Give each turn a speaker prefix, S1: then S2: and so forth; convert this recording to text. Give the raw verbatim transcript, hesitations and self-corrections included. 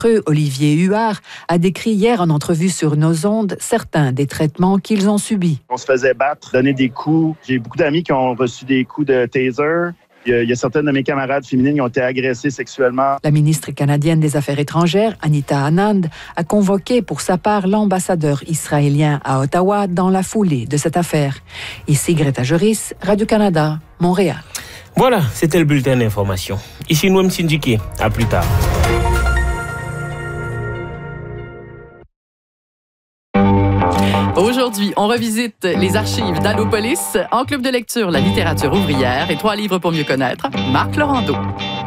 S1: Olivier Huard a décrit hier en entrevue sur nos ondes certains des traitements qu'ils ont subis.
S2: On se faisait battre, donner des coups. J'ai beaucoup d'amis qui ont reçu des coups de taser. Il y a, il y a certaines de mes camarades féminines qui ont été agressées sexuellement.
S1: La ministre canadienne des Affaires étrangères, Anita Anand, a convoqué pour sa part l'ambassadeur israélien à Ottawa dans la foulée de cette affaire. Ici Greta Joris, Radio-Canada, Montréal.
S3: Voilà, c'était le bulletin d'information. Ici Noam Sindiki. À plus tard.
S4: Aujourd'hui, on revisite les archives d'Allopolis, en club de lecture La littérature ouvrière et trois livres pour mieux connaître, Marc Laurando.